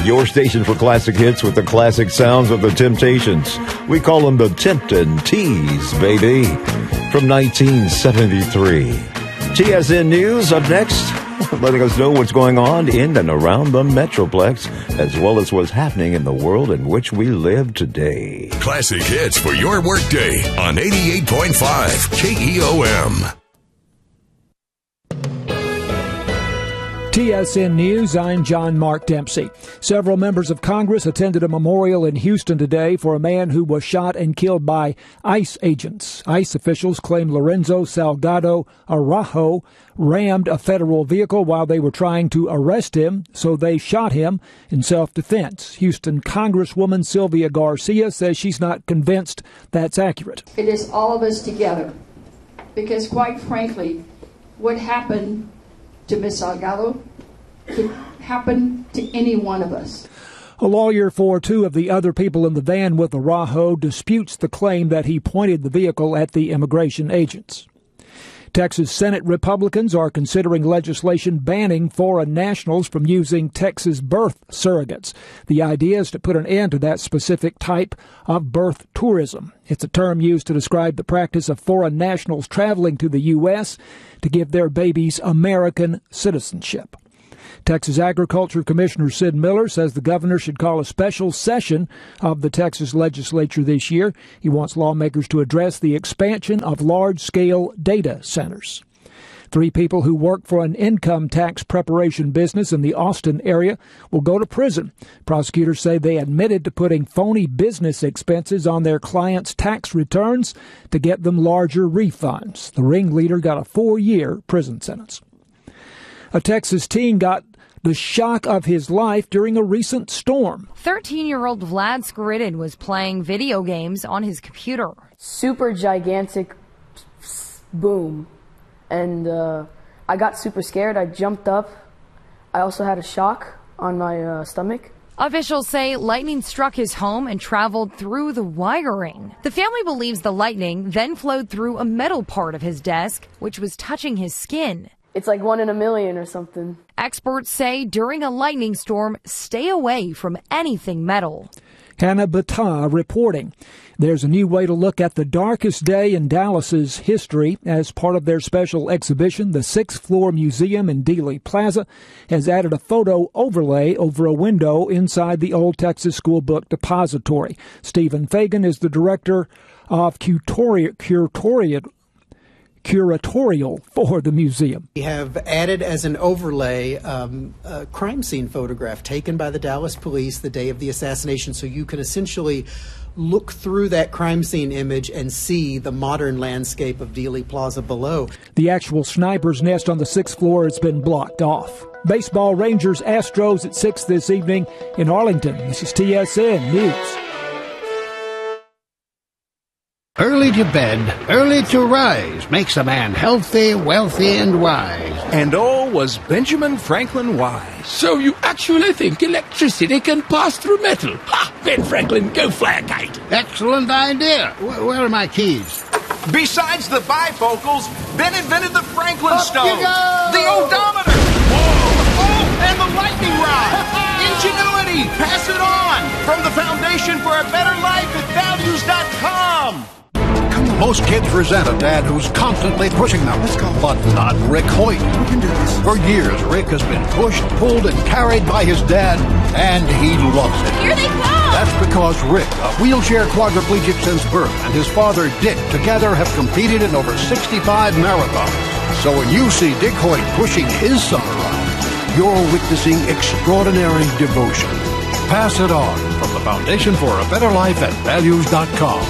Your station for classic hits with the classic sounds of the Temptations. We call them the Temptin' Tees, baby. From 1973. TSN News up next, letting us know what's going on in and around the Metroplex, as well as what's happening in the world in which we live today. Classic hits for your workday on 88.5 KEOM. TSN News, I'm John Mark Dempsey. Several members of Congress attended a memorial in Houston today for a man who was shot and killed by ICE agents. ICE officials claim Lorenzo Salgado Araujo rammed a federal vehicle while they were trying to arrest him, so they shot him in self-defense. Houston Congresswoman Sylvia Garcia says she's not convinced that's accurate. It is all of us together, because quite frankly, what happened to Ms. Salgado could happen to any one of us. A lawyer for two of the other people in the van with Araujo disputes the claim that he pointed the vehicle at the immigration agents. Texas Senate Republicans are considering legislation banning foreign nationals from using Texas birth surrogates. The idea is to put an end to that specific type of birth tourism. It's a term used to describe the practice of foreign nationals traveling to the U.S. to give their babies American citizenship. Texas Agriculture Commissioner Sid Miller says the governor should call a special session of the Texas legislature this year. He wants lawmakers to address the expansion of large-scale data centers. 3 people who work for an income tax preparation business in the Austin area will go to prison. Prosecutors say they admitted to putting phony business expenses on their clients' tax returns to get them larger refunds. The ringleader got a 4-year prison sentence. A Texas teen got the shock of his life during a recent storm. 13-year-old Vlad Skaridin was playing video games on his computer. Super gigantic boom. And I got super scared. I jumped up. I also had a shock on my stomach. Officials say lightning struck his home and traveled through the wiring. The family believes the lightning then flowed through a metal part of his desk, which was touching his skin. It's like 1 in a million or something. Experts say during a lightning storm, stay away from anything metal. Hannah Battah reporting. There's a new way to look at the darkest day in Dallas's history. As part of their special exhibition, the 6th Floor Museum in Dealey Plaza has added a photo overlay over a window inside the Old Texas School Book Depository. Stephen Fagan is the director of curatorial for the museum. We have added as an overlay a crime scene photograph taken by the Dallas police the day of the assassination, so you can essentially look through that crime scene image and see the modern landscape of Dealey Plaza below. The actual sniper's nest on the 6th floor has been blocked off. Baseball, Rangers, Astros at 6 this evening in Arlington. This is TSN News. Early to bed, early to rise makes a man healthy, wealthy, and wise. And all was Benjamin Franklin wise. So you actually think electricity can pass through metal? Ha! Ben Franklin, go fly a kite. Excellent idea. Where are my keys? Besides the bifocals, Ben invented the Franklin stone, the odometer, and the lightning rod. Ingenuity, pass it on. From the Foundation for a Better Life at values.com. Most kids resent a dad who's constantly pushing them. Let's go. But not Rick Hoyt. We can do this. For years, Rick has been pushed, pulled, and carried by his dad, and he loves it. Here they come! That's because Rick, a wheelchair quadriplegic since birth, and his father, Dick, together have competed in over 65 marathons. So when you see Dick Hoyt pushing his son around, you're witnessing extraordinary devotion. Pass it on from the Foundation for a Better Life at values.com.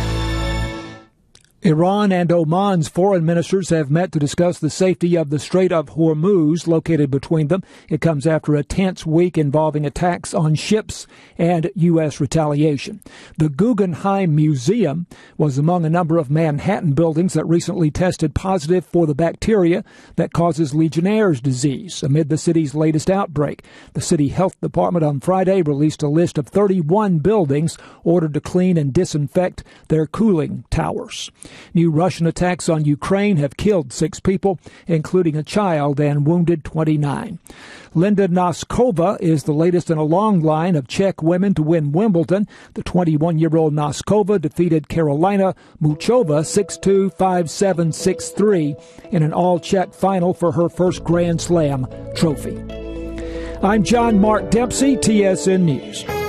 Iran and Oman's foreign ministers have met to discuss the safety of the Strait of Hormuz located between them. It comes after a tense week involving attacks on ships and U.S. retaliation. The Guggenheim Museum was among a number of Manhattan buildings that recently tested positive for the bacteria that causes Legionnaire's disease amid the city's latest outbreak. The city health department on Friday released a list of 31 buildings ordered to clean and disinfect their cooling towers. New Russian attacks on Ukraine have killed 6 people, including a child, and wounded 29. Linda Noskova is the latest in a long line of Czech women to win Wimbledon. The 21-year-old Noskova defeated Karolina Muchova 6-2, 5-7, 6-3 in an all-Czech final for her first Grand Slam trophy. I'm John Mark Dempsey, TSN News.